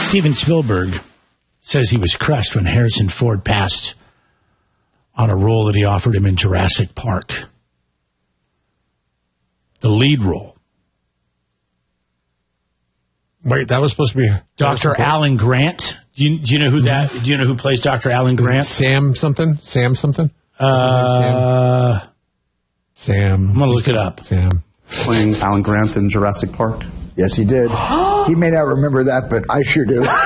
Steven Spielberg says he was crushed when Harrison Ford passed on a role that he offered him in Jurassic Park. The lead role. Wait, that was supposed to be Dr. Alan Grant. Do you know who that? Do you know who plays Dr. Alan Grant? Sam something. Sam. I'm gonna look it up. Sam playing Alan Grant in Jurassic Park. Yes, he did. He may not remember that, but I sure do.